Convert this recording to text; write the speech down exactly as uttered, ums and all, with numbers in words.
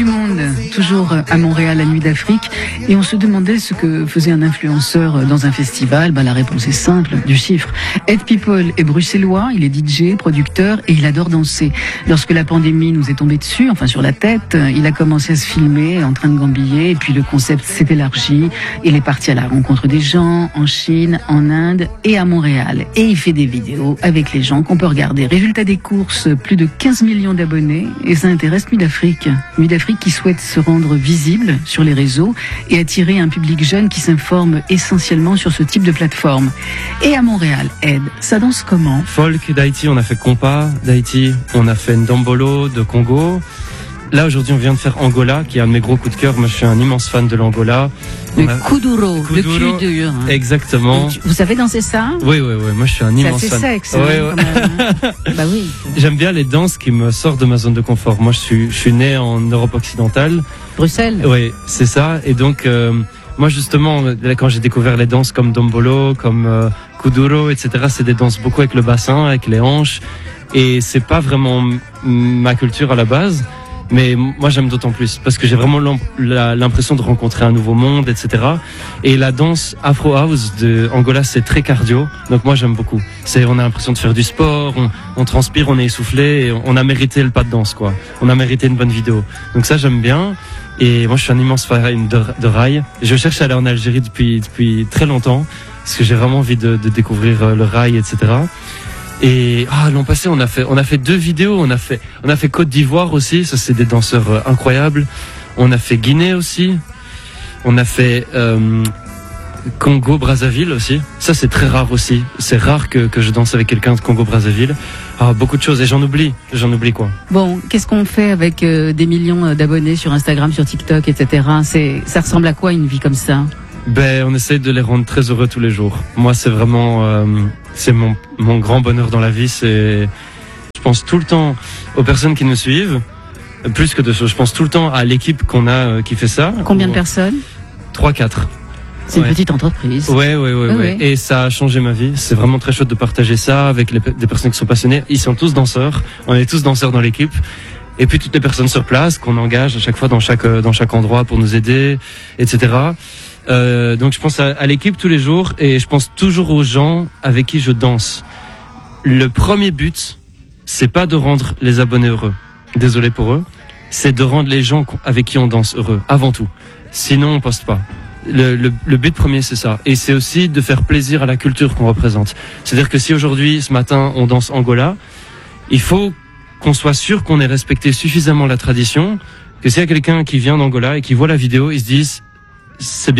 monde, toujours à Montréal, la Nuit d'Afrique, et on se demandait ce que faisait un influenceur dans un festival. Ben, la réponse est simple, du chiffre. Ed People est bruxellois, il est D J, producteur, et il adore danser. Lorsque la pandémie nous est tombée dessus, enfin sur la tête, il a commencé à se filmer en train de gambiller, et puis le concept s'est élargi. Il est parti à la rencontre des gens, en Chine, en Inde et à Montréal. Et il fait des vidéos avec les gens qu'on peut regarder. Résultat des courses, plus de quinze millions d'abonnés, et ça intéresse Nuit d'Afrique. Nuit d'Afrique qui souhaite se rendre visible sur les réseaux et attirer un public jeune qui s'informe essentiellement sur ce type de plateforme. Et à Montréal, Ed, ça danse comment? Folk d'Haïti, on a fait compas d'Haïti, on a fait Ndombolo de Congo. Là, aujourd'hui, on vient de faire Angola, qui est un de mes gros coups de cœur. Moi, je suis un immense fan de l'Angola. Le a... Kuduro, Kuduro, le cul dur. Hein. Exactement. Vous savez danser ça? Oui, oui, oui. Moi, je suis un immense fan. C'est assez sexe, ouais, hein, ouais. quand même, hein. Bah oui. J'aime bien les danses qui me sortent de ma zone de confort. Moi, je suis, je suis né en Europe occidentale. Bruxelles? Oui, c'est ça. Et donc, euh, moi, justement, là, quand j'ai découvert les danses comme Ndombolo, comme euh, Kuduro, et cetera, c'est des danses beaucoup avec le bassin, avec les hanches. Et c'est pas vraiment m- ma culture à la base. Mais moi j'aime d'autant plus parce que j'ai vraiment l'impression de rencontrer un nouveau monde, et cetera. Et la danse Afro House de Angola, c'est très cardio, donc moi j'aime beaucoup. C'est, on a l'impression de faire du sport, on, on transpire, on est essoufflé, et on a mérité le pas de danse, quoi. On a mérité une bonne vidéo. Donc ça j'aime bien. Et moi je suis un immense fan de, de rail. Je cherche à aller en Algérie depuis depuis très longtemps parce que j'ai vraiment envie de, de découvrir le rail, et cetera. Et ah, l'an passé, on a fait, on a fait deux vidéos. On a fait, on a fait Côte d'Ivoire aussi. Ça, c'est des danseurs euh, incroyables. On a fait Guinée aussi. On a fait euh, Congo Brazzaville aussi. Ça, c'est très rare aussi. C'est rare que que je danse avec quelqu'un de Congo Brazzaville. Ah, beaucoup de choses. Et j'en oublie. J'en oublie quoi. Bon, qu'est-ce qu'on fait avec euh, des millions d'abonnés sur Instagram, sur TikTok, et cetera. C'est, ça ressemble à quoi une vie comme ça? Ben, on essaye de les rendre très heureux tous les jours. Moi, c'est vraiment, euh, c'est mon, mon grand bonheur dans la vie. C'est, je pense tout le temps aux personnes qui nous suivent, plus que de choses. Je pense tout le temps à l'équipe qu'on a euh, qui fait ça. Combien de personnes? Trois, quatre. C'est ouais. une petite entreprise. Ouais, ouais, ouais, ouais, ouais. ouais. Et ça a changé ma vie. C'est vraiment très chouette de partager ça avec les, des personnes qui sont passionnées. Ils sont tous danseurs. On est tous danseurs dans l'équipe. Et puis toutes les personnes sur place qu'on engage à chaque fois dans chaque dans chaque endroit pour nous aider, et cetera. Euh, donc je pense à, à l'équipe tous les jours et je pense toujours aux gens avec qui je danse. Le premier but, c'est pas de rendre les abonnés heureux. Désolé pour eux. C'est de rendre les gens avec qui on danse heureux, avant tout. Sinon, on poste pas. Le, le, le but premier, c'est ça. Et c'est aussi de faire plaisir à la culture qu'on représente. C'est-à-dire que si aujourd'hui, ce matin, on danse Angola, il faut qu'on soit sûr qu'on ait respecté suffisamment la tradition, que s'il y a quelqu'un qui vient d'Angola et qui voit la vidéo, ils se disent, c'est bien.